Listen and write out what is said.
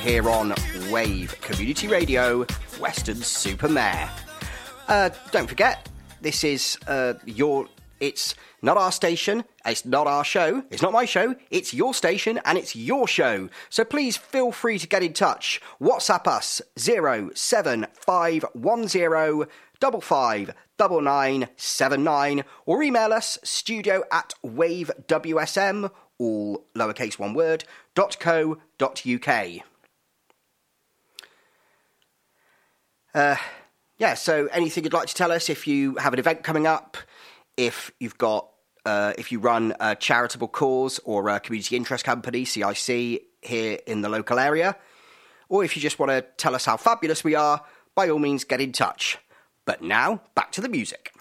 here on Wave Community Radio, Weston-super-Mare. Don't forget, this is it's not our station, it's not our show, it's not my show, it's your station and it's your show. So please feel free to get in touch. WhatsApp us 07510 559979 or email us studio@wavewsm, all lowercase one word, .co.uk. So anything you'd like to tell us, if you have an event coming up, if you've got, if you run a charitable cause or a community interest company, CIC, here in the local area, or if you just want to tell us how fabulous we are, by all means get in touch. But now, back to the music.